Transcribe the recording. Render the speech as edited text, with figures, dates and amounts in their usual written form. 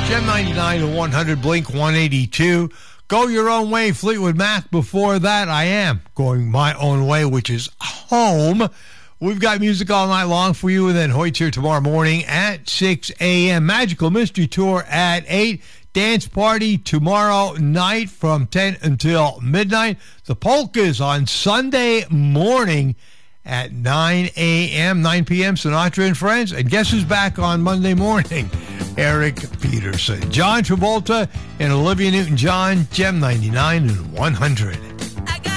Gem 99 to 100, Blink 182. Go Your Own Way, Fleetwood Mac. Before that, I Am Going My Own Way, which is home. We've got music all night long for you, and then Hoyt's here tomorrow morning at 6 a.m. Magical Mystery Tour at 8. Dance party tomorrow night from 10 until midnight. The polkas on Sunday morning at 9 a.m., 9 p.m., Sinatra and Friends. And guess who's back on Monday morning? Eric Peterson. John Travolta and Olivia Newton-John, Gem 99 and 100.